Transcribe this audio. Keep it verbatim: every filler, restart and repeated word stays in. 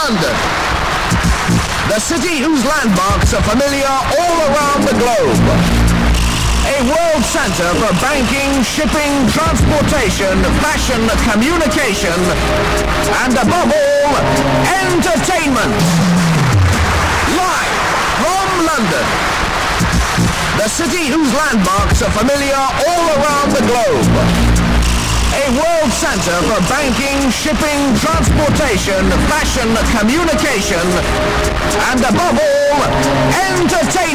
London, the city whose landmarks are familiar all around the globe. A world center for banking, shipping, transportation, fashion, communication, and above all, entertainment. Live from London, the city whose landmarks are familiar all around the globe. A world center for banking, shipping, transportation, fashion, communication, and above all, entertainment.